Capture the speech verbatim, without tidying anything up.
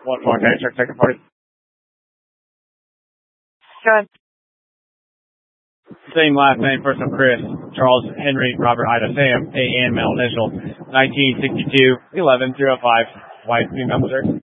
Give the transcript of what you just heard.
One more, okay, check second party. Good. Same last name, first name Chris, Charles, Henry, Robert, Ida, Sam, A, N, Mel, initial, nineteen sixty-two, eleven, oh five, white, female, Missouri.